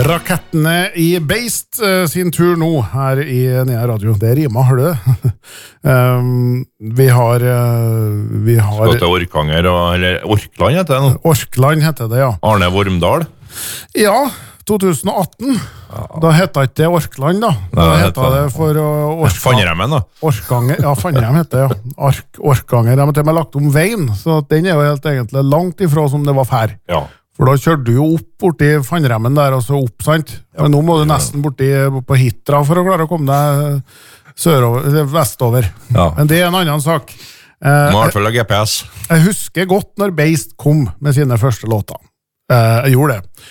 Rakettene i Beist sin tur nå her i Nea Radio. Det rimer, hør du det? Vi har Skal til Orkanger, eller Orkland heter det nå? Orkland heter det, ja. Arne Wormdal? Ja, 2018. Ja. Da heter ikke det Orkland da. Da heter det for Fannremmen da. Orkanger, ja, Fannrem heter det, ja. Orkanger, de har lagt om veien, så den er jo helt egentlig langt ifra som det var før. Ja. For da kjørte du jo opp borti Fannremmen der, og så opp, sant? Men nå må du nesten borti på Hitra for å klare å komme deg sørover, eller vestover. Ja. Men det er en annen sak. Må i hvert fall ha GPS. Jeg husker godt når Beist kom med sine første låter. Jeg gjorde det.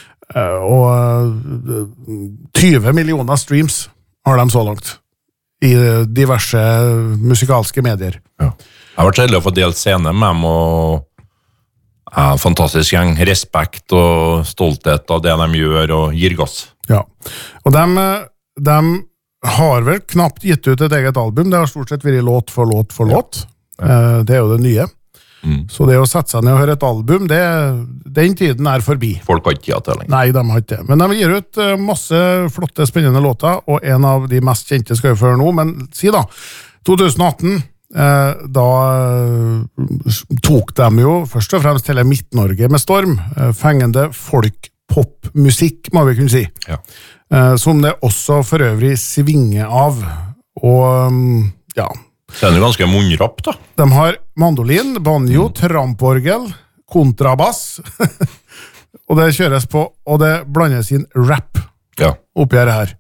Og 20 millioner streams har de så langt i diverse musikalske medier. Ja. Jeg har vært så heldig å få delt scene med dem, og fantastisk gjeng, respekt og stolthet av det de gjør og gir gass. Ja, og de har vel knapt gitt ut et eget album, det har stort sett vært låt for låt for låt. Ja. Det er jo det nye. Så det å sette seg ned og høre et album, den tiden er forbi. Folk har ikke gitt det lenger. Nei, de har ikke det. Men de gir ut masse flotte, spennende låter, og en av de mest kjente skal vi føre nå, men si da, 2018, da tok de jo først og fremst hele Midt-Norge med storm, fengende folk-pop-musikk, må vi kunne si. Ja. Som det også for øvrig svinger av, og ja. Så er det ganske munnrapp da. De har mandolin, banjo, tramporgel, kontrabass, og det kjøres på, og det blandes inn rap oppi her.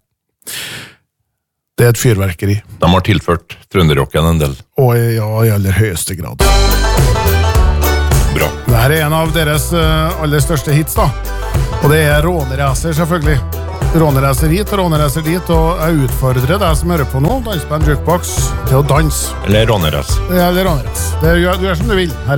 Det er et fyrverkeri. De har tilført trønderrocken en del. Og ja, i aller høyeste grad. Bra. Dette er en av deres aller største hits da. Og det er Råneracer selvfølgelig. Råneracer hit og Råneracer dit, og jeg utfordrer deg som hører på nå, Dansband Jukebox, til å danse. Eller Råneracer. Ja, eller Råneracer. Du gjør som du vil. Her